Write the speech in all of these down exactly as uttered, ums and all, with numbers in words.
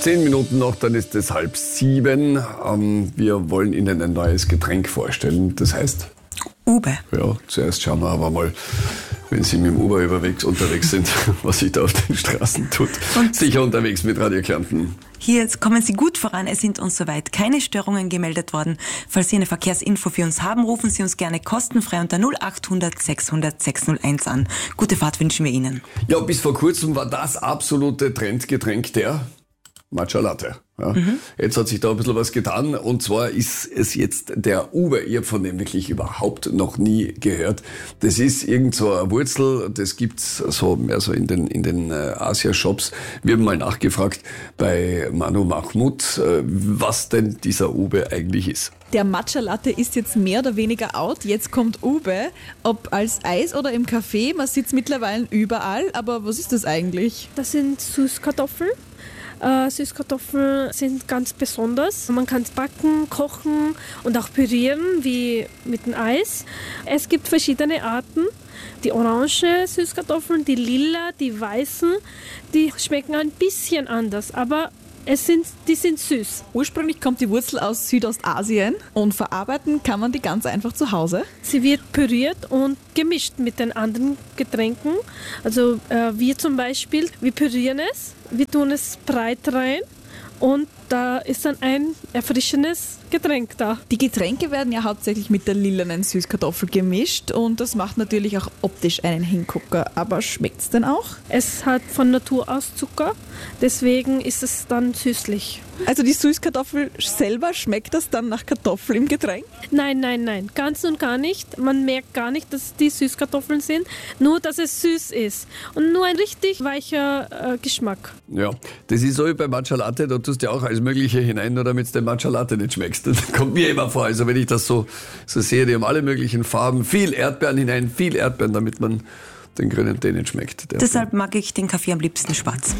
Zehn Minuten noch, dann ist es halb sieben. Ähm, wir wollen Ihnen ein neues Getränk vorstellen. Das heißt? Ube. Ja, zuerst schauen wir aber mal, wenn Sie mit dem Uber überwegs, unterwegs sind, was sich da auf den Straßen tut. Und sicher unterwegs mit Radio Kärnten. Hier kommen Sie gut voran. Es sind uns soweit keine Störungen gemeldet worden. Falls Sie eine Verkehrsinfo für uns haben, rufen Sie uns gerne kostenfrei unter null acht hundert sechshundert sechshunderteins an. Gute Fahrt wünschen wir Ihnen. Ja, bis vor kurzem war das absolute Trendgetränk der Matcha Latte. Ja. Mhm. Jetzt hat sich da ein bisschen was getan, und zwar ist es jetzt der Ube. Ich habe von dem wirklich überhaupt noch nie gehört. Das ist irgend so eine Wurzel, das gibt's so mehr so in den in den äh, Asia-Shops. Wir haben mal nachgefragt bei Manu Mahmoud, äh, was denn dieser Ube eigentlich ist. Der Matcha Latte ist jetzt mehr oder weniger out. Jetzt kommt Ube, ob als Eis oder im Café. Man sieht es mittlerweile überall. Aber was ist das eigentlich? Das sind Süßkartoffeln. Äh, Süßkartoffeln sind ganz besonders. Man kann es backen, kochen und auch pürieren, wie mit dem Eis. Es gibt verschiedene Arten. Die orange Süßkartoffeln, die lila, die weißen, die schmecken ein bisschen anders, aber es sind, die sind süß. Ursprünglich kommt die Wurzel aus Südostasien und verarbeiten kann man die ganz einfach zu Hause. Sie wird püriert und gemischt mit den anderen Getränken. Also äh, wir zum Beispiel, wir pürieren es, wir tun es breit rein und da ist dann ein erfrischendes Getränk da. Die Getränke werden ja hauptsächlich mit der lilanen Süßkartoffel gemischt und das macht natürlich auch optisch einen Hingucker. Aber schmeckt's denn auch? Es hat von Natur aus Zucker, deswegen ist es dann süßlich. Also die Süßkartoffel selber, schmeckt das dann nach Kartoffel im Getränk? Nein, nein, nein, ganz und gar nicht. Man merkt gar nicht, dass die Süßkartoffeln sind, nur dass es süß ist und nur ein richtig weicher äh, Geschmack. Ja, das ist so wie bei Matcha Latte, da tust du ja auch alles Mögliche hinein, nur damit du den Matcha Latte nicht schmeckst. Das kommt mir immer vor, also wenn ich das so, so sehe, die haben alle möglichen Farben, viel Erdbeeren hinein, viel Erdbeeren, damit man den grünen Tee nicht schmeckt. Deshalb mag ich den Kaffee am liebsten schwarz.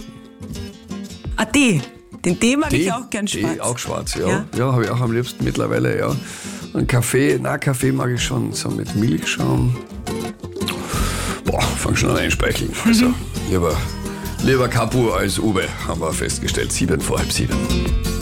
Ah, Tee. Den Tee mag Tee, ich auch gern schwarz. Tee auch schwarz, ja. Ja, ja habe ich auch am liebsten mittlerweile, ja. Und Kaffee, na, Kaffee mag ich schon so mit Milchschaum. Boah, fang schon an einspeicheln. Also, lieber, lieber Kapu als Ube, haben wir festgestellt. Sieben vor halb sieben.